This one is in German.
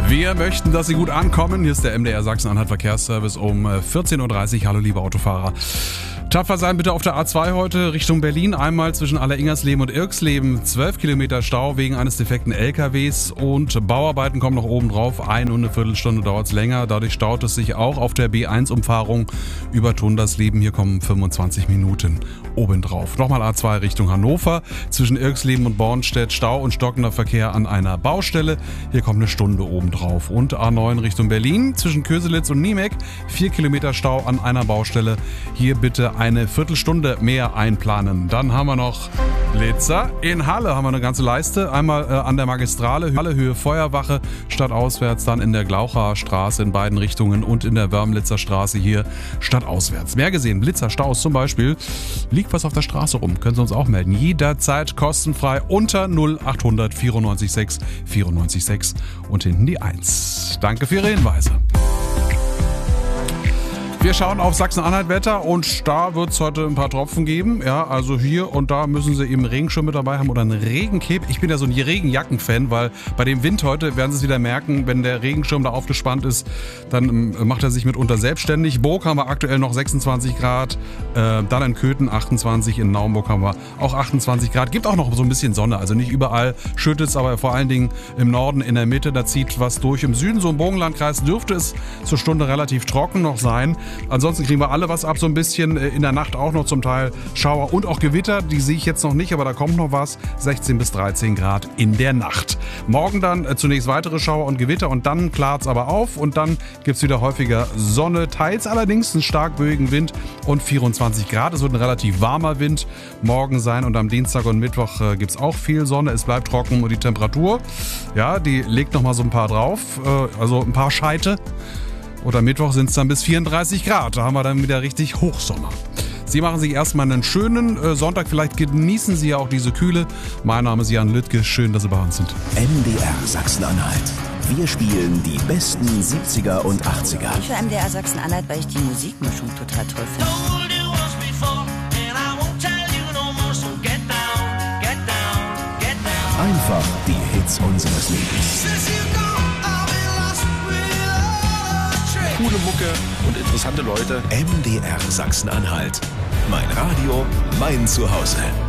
Wir möchten, dass Sie gut ankommen. Hier ist der MDR Sachsen-Anhalt Verkehrsservice um 14.30 Uhr. Hallo liebe Autofahrer. Tapfer sein bitte auf der A2 heute Richtung Berlin. Einmal zwischen Alleringersleben und Irksleben 12 Kilometer Stau wegen eines defekten LKWs und Bauarbeiten kommen noch oben drauf. 1 und eine Viertelstunde dauert es länger. Dadurch staut es sich auch auf der B1-Umfahrung über Tundersleben. Hier kommen 25 Minuten obendrauf. Nochmal A2 Richtung Hannover. Zwischen Irksleben und Bornstedt Stau und stockender Verkehr an einer Baustelle. Hier kommt eine Stunde obendrauf. Und A9 Richtung Berlin. Zwischen Köselitz und Niemek 4 Kilometer Stau an einer Baustelle. Hier bitte eine Viertelstunde mehr einplanen. Dann haben wir noch Blitzer. In Halle haben wir eine ganze Leiste. Einmal an der Magistrale, Halle Höhe Feuerwache, stadtauswärts, dann in der Glaucher Straße in beiden Richtungen und in der Wörmlitzer Straße hier stadtauswärts. Mehr gesehen, Blitzerstaus zum Beispiel. Liegt was auf der Straße rum, können Sie uns auch melden. Jederzeit kostenfrei unter 0800 94 6 94 6 und hinten die 1. Danke für Ihre Hinweise. Wir schauen auf Sachsen-Anhalt-Wetter und da wird es heute ein paar Tropfen geben. Ja, also hier und da müssen Sie eben Regenschirm mit dabei haben oder einen Regencape. Ich bin ja so ein Regenjacken-Fan, weil bei dem Wind heute werden Sie es wieder merken, wenn der Regenschirm da aufgespannt ist, dann macht er sich mitunter selbstständig. Burg haben wir aktuell noch 26 Grad, dann in Köthen 28, in Naumburg haben wir auch 28 Grad. Gibt auch noch so ein bisschen Sonne, also nicht überall schüttet es, aber vor allen Dingen im Norden, in der Mitte, da zieht was durch. Im Süden, so im Burgenlandkreis, dürfte es zur Stunde relativ trocken noch sein. Ansonsten kriegen wir alle was ab, so ein bisschen in der Nacht auch noch zum Teil Schauer und auch Gewitter, die sehe ich jetzt noch nicht, aber da kommt noch was, 16 bis 13 Grad in der Nacht. Morgen dann zunächst weitere Schauer und Gewitter und dann klart es aber auf und dann gibt es wieder häufiger Sonne, teils allerdings einen stark böigen Wind und 24 Grad. Es wird ein relativ warmer Wind morgen sein und am Dienstag und Mittwoch gibt es auch viel Sonne, es bleibt trocken und die Temperatur, ja, die legt noch mal so ein paar drauf, also ein paar Scheite. Und am Mittwoch sind es dann bis 34 Grad. Da haben wir dann wieder richtig Hochsommer. Sie machen sich erstmal einen schönen Sonntag. Vielleicht genießen Sie ja auch diese Kühle. Mein Name ist Jan Lüttke. Schön, dass Sie bei uns sind. MDR Sachsen-Anhalt. Wir spielen die besten 70er und 80er. Ich höre MDR Sachsen-Anhalt, weil ich die Musikmischung total toll finde. Einfach die Hits unseres Lebens. Coole Mucke und interessante Leute. MDR Sachsen-Anhalt. Mein Radio, mein Zuhause.